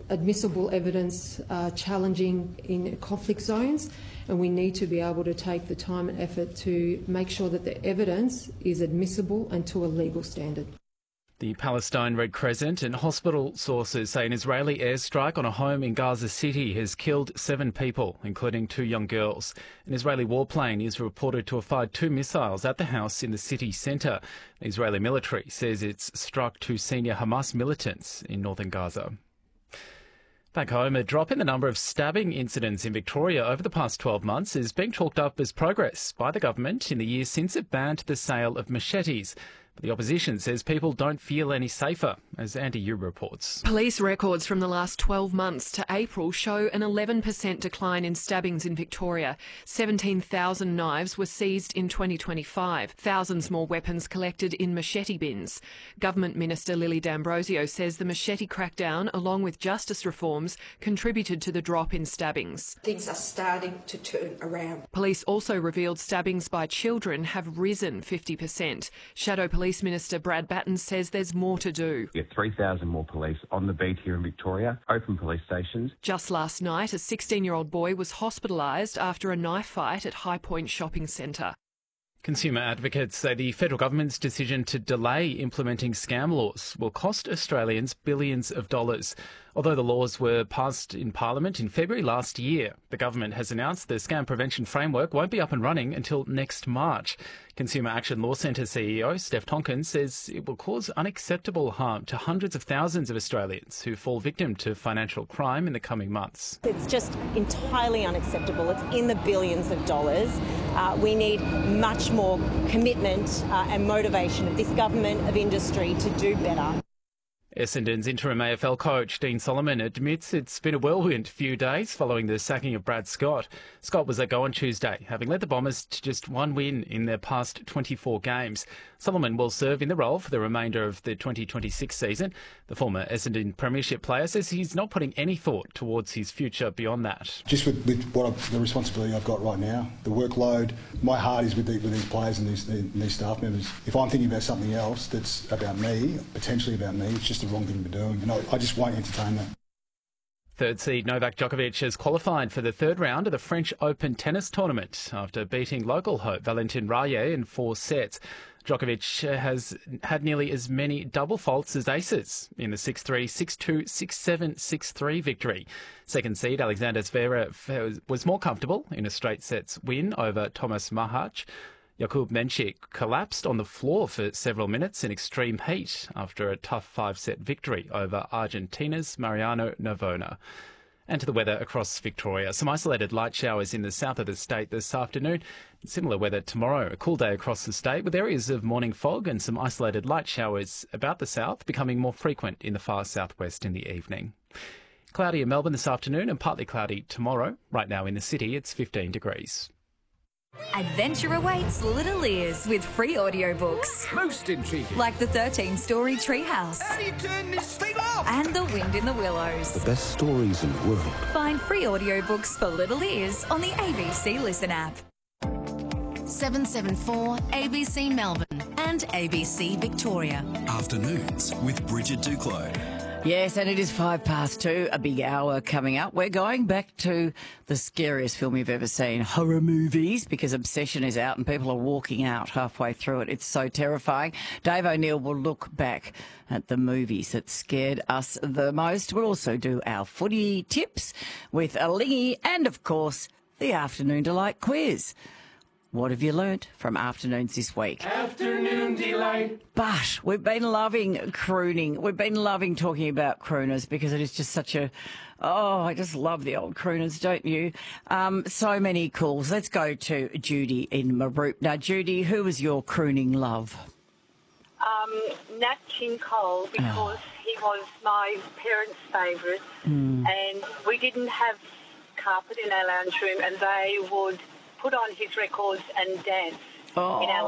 admissible evidence challenging in conflict zones, and we need to be able to take the time and effort to make sure that the evidence is admissible and to a legal standard. The Palestine Red Crescent and hospital sources say an Israeli airstrike on a home in Gaza City has killed 7 people, including 2 young girls. An Israeli warplane is reported to have fired 2 missiles at the house in the city centre. The Israeli military says it's struck 2 senior Hamas militants in northern Gaza. Back home, a drop in the number of stabbing incidents in Victoria over the past 12 months is being chalked up as progress by the government in the years since it banned the sale of machetes. But the opposition says people don't feel any safer, as Andy Yu reports. Police records from the last 12 months to April show an 11% decline in stabbings in Victoria. 17,000 knives were seized in 2025. Thousands more weapons collected in machete bins. Government Minister Lily D'Ambrosio says the machete crackdown, along with justice reforms, contributed to the drop in stabbings. Things are starting to turn around. Police also revealed stabbings by children have risen 50%. Shadow Police Minister Brad Batten says there's more to do. We have 3,000 more police on the beat here in Victoria, open police stations. Just last night, a 16-year-old boy was hospitalised after a knife fight at High Point Shopping Centre. Consumer advocates say the federal government's decision to delay implementing scam laws will cost Australians billions of dollars. Although the laws were passed in Parliament in February last year, the government has announced the scam prevention framework won't be up and running until next March. Consumer Action Law Centre CEO Steph Tonkin says it will cause unacceptable harm to hundreds of thousands of Australians who fall victim to financial crime in the coming months. It's just entirely unacceptable. It's in the billions of dollars. We need much more commitment and motivation of this government, of industry to do better. Essendon's interim AFL coach Dean Solomon admits it's been a whirlwind few days following the sacking of Brad Scott. Scott was let go on Tuesday, having led the Bombers to just 1 win in their past 24 games. Solomon will serve in the role for the remainder of the 2026 season. The former Essendon premiership player says he's not putting any thought towards his future beyond that. Just with the responsibility I've got right now, the workload, my heart is with these players and these staff members. If I'm thinking about something else that's about me, potentially about me, it's just the wrong thing to be doing, and I just won't entertain that. Third seed Novak Djokovic has qualified for the third round of the French Open tennis tournament after beating local hope Valentin Raye in 4 sets. Djokovic has had nearly as many double faults as aces in the 6-3, 6-2, 6-7, 6-3 victory. Second seed Alexander Zverev was more comfortable in a straight sets win over Thomas Machac. Jakub Menchik collapsed on the floor for several minutes in extreme heat after a tough 5-set victory over Argentina's Mariano Navona. And to the weather across Victoria. Some isolated light showers in the south of the state this afternoon. Similar weather tomorrow. A cool day across the state with areas of morning fog and some isolated light showers about the south, becoming more frequent in the far southwest in the evening. Cloudy in Melbourne this afternoon and partly cloudy tomorrow. Right now in the city, it's 15 degrees. Adventure awaits little ears with free audiobooks. Most intriguing. Like the 13-story Treehouse. How do you turn this thing off? And The Wind in the Willows. The best stories in the world. Find free audiobooks for little ears on the ABC Listen app. 774 ABC Melbourne and ABC Victoria. Afternoons with Bridget Duclos. Yes, and it is 2:05, a big hour coming up. We're going back to the scariest film you've ever seen, horror movies, because Obsession is out and people are walking out halfway through it. It's so terrifying. Dave O'Neill will look back at the movies that scared us the most. We'll also do our footy tips with a lingy and, of course, the Afternoon Delight quiz. What have you learnt from afternoons this week? Afternoon Delight. But we've been loving crooning. We've been loving talking about crooners because it is just such a... Oh, I just love the old crooners, don't you? So many calls. Let's go to Judy in Maroop. Now, Judy, who was your crooning love? Nat King Cole, because he was my parents' favourite. And we didn't have carpet in our lounge room and they would put on his records and dance in our